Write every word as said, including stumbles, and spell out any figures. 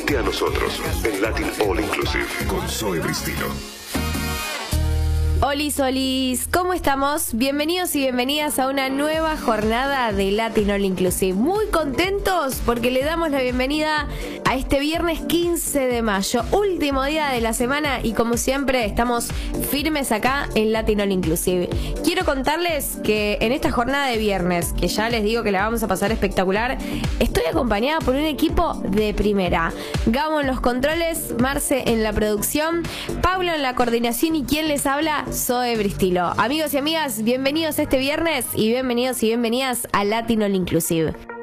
Unite a nosotros en Latin All Inclusive con Zoe Bristilo. Olis, olis, ¿cómo estamos? Bienvenidos y bienvenidas a una nueva jornada de Latin All Inclusive. Muy contentos porque le damos la bienvenida a este viernes quince de mayo, último día de la semana, y como siempre estamos firmes acá en Latin All Inclusive. Quiero contarles que en esta jornada de viernes, que ya les digo que la vamos a pasar espectacular, estoy acompañada por un equipo de primera. Gabo en los controles, Marce en la producción, Pablo en la coordinación y quien les habla, Zoe Bristilo. Amigos y amigas, bienvenidos este viernes y bienvenidos y bienvenidas a Latin All Inclusive.